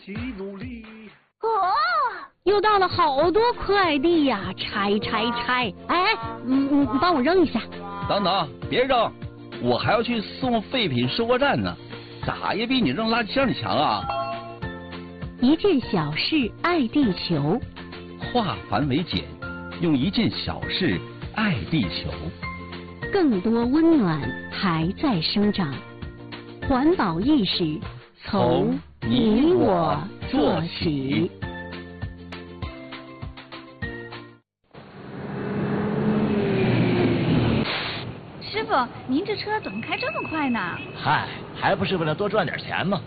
起努力。 哦，又到了好多快递呀，拆！哎，你帮我扔一下。 等等，别扔，我还要去送废品收货站呢，咋也比你扔垃圾箱强啊！ 一件小事爱地球， 化繁为简，用一件小事爱地球。 更多温暖还在生长，环保意识从你我做起。 师傅，您这车怎么开这么快呢？ 嗨，还不是为了多赚点钱吗？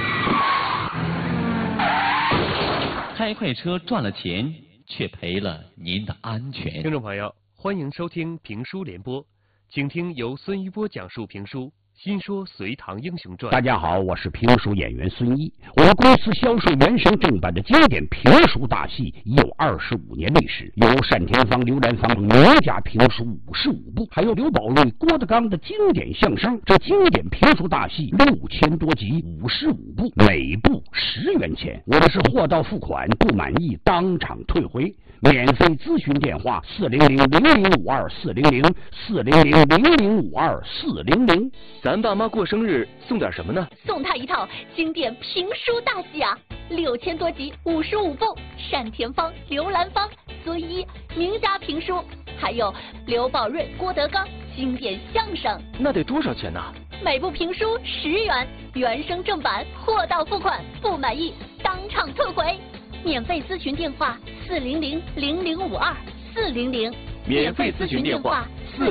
开快车赚了钱，却赔了您的安全。 听众朋友，欢迎收听评书联播，请听由孙一波讲述评书《新说隋唐英雄传》。 大家好，我是评书演员孙一。我们公司销售原声正版的经典评书大戏已有25年历史，有单田芳、刘兰芳名家评书55部，还有刘宝瑞、郭德纲的经典相声。这经典评书大戏6000多集，55部，每部10元钱。我的是货到付款，不满意当场退回。免费咨询电话400-0052-400，400-0052-400。 咱爸妈过生日送点什么呢？ 送他一套经典评书大戏啊，6000多集55部，单田芳、刘兰芳、孙一名家评书，还有刘宝瑞、郭德纲经典相声。 那得多少钱呢？ 每部评书10元，原声正版，货到付款，不满意当场退回。免费咨询电话400-0052-400， 免费咨询电话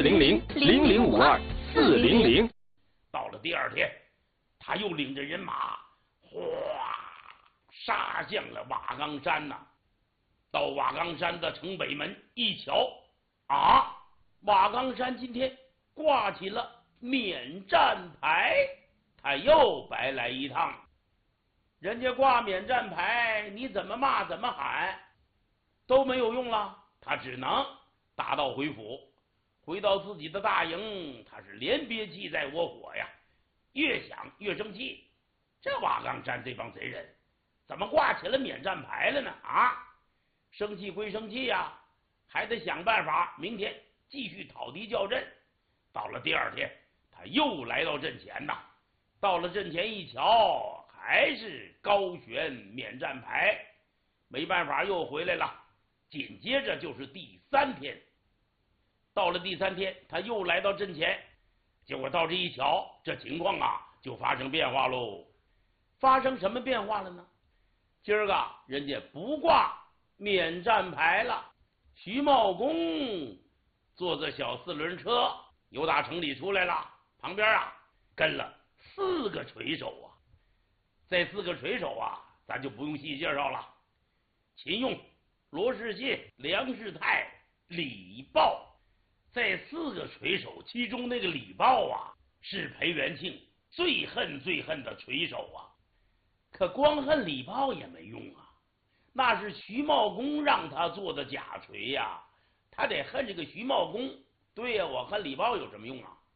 400-0052-400。 到了第2天，他又领着人马，哗，杀向了瓦岗山呐。到瓦岗山的城北门一瞧，啊，瓦岗山今天挂起了免战牌，他又白来一趟。人家挂免战牌，你怎么骂怎么喊都没有用了，他只能打道回府。回到自己的大营，他是连憋气在窝火呀，越想越生气。这瓦岗山这帮贼人怎么挂起了免战牌了呢？啊，生气归生气呀，还得想办法明天继续讨敌叫阵。到了第2天，他又来到阵前呐。到了阵前一瞧，还是高悬免战牌，没办法又回来了。紧接着就是第3天，到了第3天，他又来到阵前，结果到这一瞧，这情况啊就发生变化喽。发生什么变化了呢？今儿个人家不挂免战牌了，徐茂公坐着小4轮车由大城里出来了，旁边啊跟了4个锤手啊。这4个锤手啊，咱就不用细介绍了。秦用、罗士信、梁士泰、李豹。这4个锤手，其中那个李豹啊，是裴元庆最恨的锤手啊。可光恨李豹也没用啊，那是徐茂公让他做的假锤呀，他得恨这个徐茂公。对呀，我恨李豹有什么用啊？